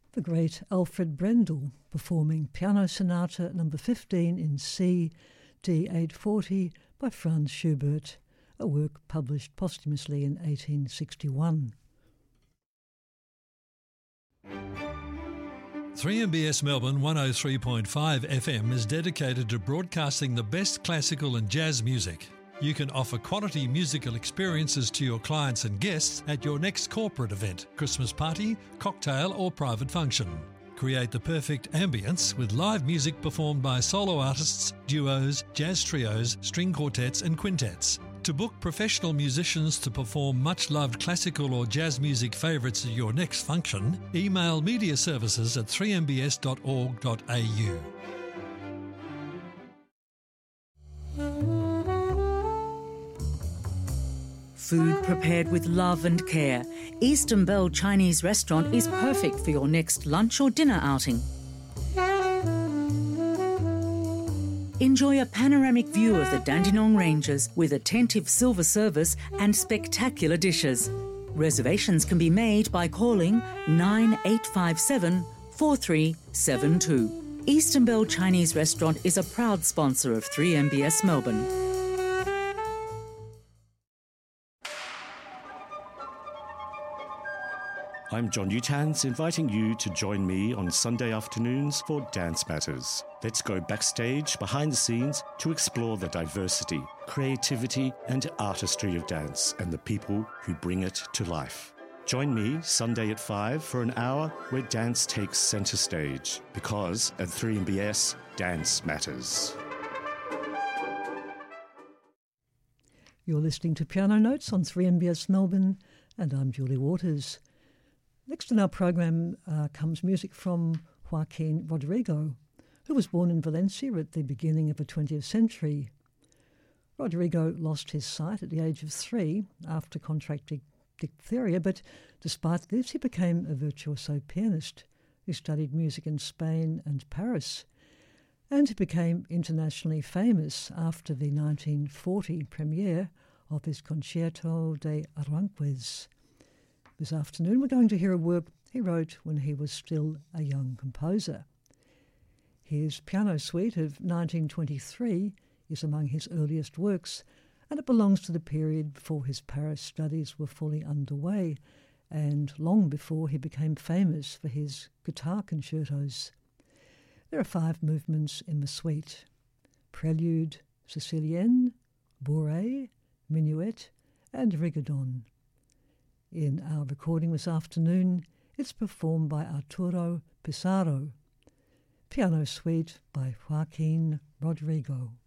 The great Alfred Brendel performing Piano Sonata No. 15 in C, D840 by Franz Schubert, a work published posthumously in 1861. 3MBS Melbourne 103.5 FM is dedicated to broadcasting the best classical and jazz music. You can offer quality musical experiences to your clients and guests at your next corporate event, Christmas party, cocktail or private function. Create the perfect ambience with live music performed by solo artists, duos, jazz trios, string quartets and quintets. To book professional musicians to perform much-loved classical or jazz music favourites at your next function, email mediaservices@3mbs.org.au. Food prepared with love and care, Eastern Bell Chinese Restaurant is perfect for your next lunch or dinner outing. Enjoy a panoramic view of the Dandenong Ranges with attentive silver service and spectacular dishes. Reservations can be made by calling 9857 4372. Eastern Bell Chinese Restaurant is a proud sponsor of 3MBS Melbourne. I'm John Utans, inviting you to join me on Sunday afternoons for Dance Matters. Let's go backstage, behind the scenes, to explore the diversity, creativity and artistry of dance and the people who bring it to life. Join me Sunday at 5 for an hour where dance takes centre stage, because at 3MBS, dance matters. You're listening to Piano Notes on 3MBS Melbourne, and I'm Julie Waters. Next in our program comes music from Joaquin Rodrigo, who was born in Valencia at the beginning of the 20th century. Rodrigo lost his sight at the age of 3 after contracting diphtheria, but despite this he became a virtuoso pianist who studied music in Spain and Paris, and he became internationally famous after the 1940 premiere of his Concierto de Aranjuez. This afternoon we're going to hear a work he wrote when he was still a young composer. His Piano Suite of 1923 is among his earliest works, and it belongs to the period before his Paris studies were fully underway and long before he became famous for his guitar concertos. There are 5 movements in the suite: Prelude, Sicilienne, Bourrée, Minuet and Rigodon. In our recording this afternoon, it's performed by Arturo Pizarro. Piano Suite by Joaquin Rodrigo.